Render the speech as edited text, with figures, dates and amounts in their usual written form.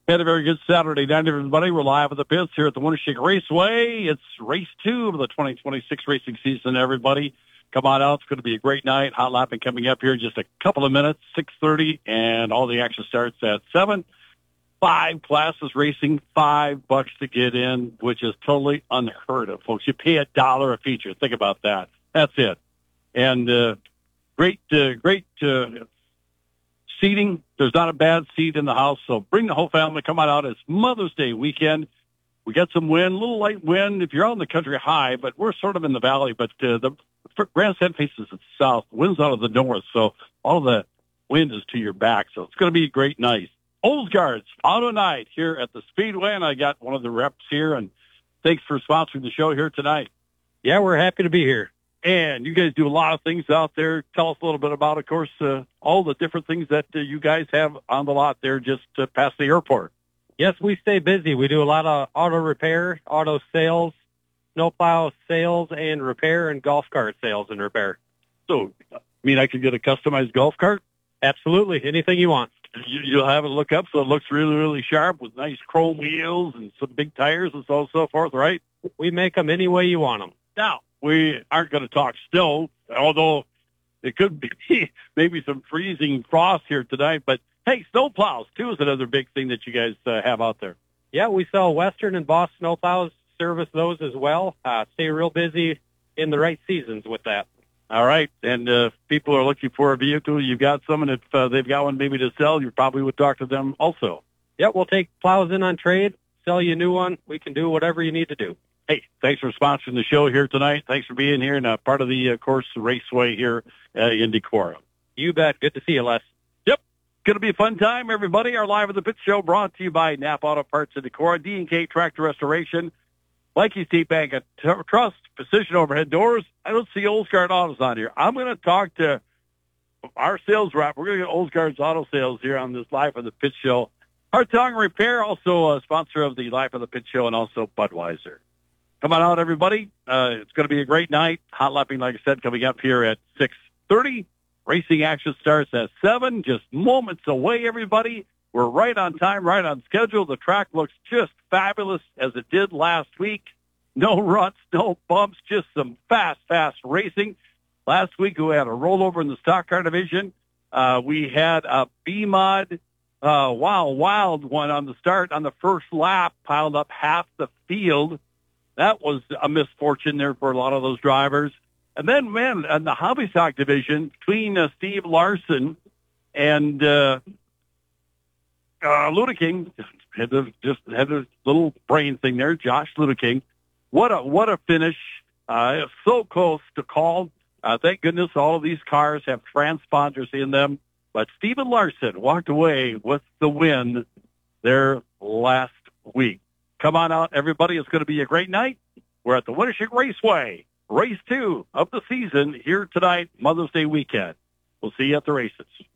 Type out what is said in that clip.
Had a very good Saturday night, everybody. We're live at the pits here at the Wintershik Raceway. It's race 2 of the 2026 racing season, everybody. Come on out. It's going to be a great night. Hot lapping coming up here in just a couple of minutes, 6:30, and all the action starts at 7. 5 classes racing, $5 to get in, which is totally unheard of, folks. You pay $1 a feature. Think about that. That's it. And great seating. There's not a bad seat in the house, so bring the whole family. Come on out. It's Mother's Day weekend. We got some wind, a little light wind if you're out in the country high, but we're sort of in the valley. But the grandstand faces the south. Wind's out of the north, so all the wind is to your back. So it's going to be a great night. Olsgaard's Auto Night here at the Speedway, and I got one of the reps here, and thanks for sponsoring the show here tonight. Yeah, we're happy to be here. And you guys do a lot of things out there. Tell us a little bit about, of course, all the different things that you guys have on the lot there just past the airport. Yes, we stay busy. We do a lot of auto repair, auto sales, snowplow sales and repair, and golf cart sales and repair. So, I mean, I could get a customized golf cart? Absolutely. Anything you want. You'll have it look up so it looks really, really sharp with nice chrome wheels and some big tires and so forth, right? We make them any way you want them. Now, we aren't going to talk snow, although it could be maybe some freezing frost here tonight. But, hey, snow plows, too, is another big thing that you guys have out there. Yeah, we sell Western and Boss snow plows, service those as well. Stay real busy in the right seasons with that. All right. And if people are looking for a vehicle, you've got some, and if they've got one maybe to sell, you probably would talk to them also. Yeah, we'll take plows in on trade, sell you a new one. We can do whatever you need to do. Hey, thanks for sponsoring the show here tonight. Thanks for being here and part of the course raceway here in Decorah. You bet. Good to see you, Les. Yep. Going to be a fun time, everybody. Our Live at the Pit show brought to you by Napa Auto Parts in Decorah, D&K Tractor Restoration, Mikey State Bank at Trust, Precision Overhead Doors. I don't see Olsgaard Autos on here. I'm going to talk to our sales rep. We're going to get Olsgaard's Auto Sales here on this Live at the Pit show. Hartong Repair, also a sponsor of the Live at the Pit show, and also Budweiser. Come on out, everybody. It's going to be a great night. Hot lapping, like I said, coming up here at 6:30. Racing action starts at 7, just moments away, everybody. We're right on time, right on schedule. The track looks just fabulous as it did last week. No ruts, no bumps, just some fast racing. Last week, we had a rollover in the stock car division. We had a B-Mod wild one on the start. On the first lap, piled up half the field. That was a misfortune there for a lot of those drivers. And then, man, in the hobby stock division, between Steve Larson and Ludeking, had a little brain thing there, Josh Ludeking. What a finish. So close to call. Thank goodness all of these cars have transponders in them. But Steven Larson walked away with the win there last week. Come on out, everybody. It's going to be a great night. We're at the Wintershik Raceway, race 2 of the season here tonight, Mother's Day weekend. We'll see you at the races.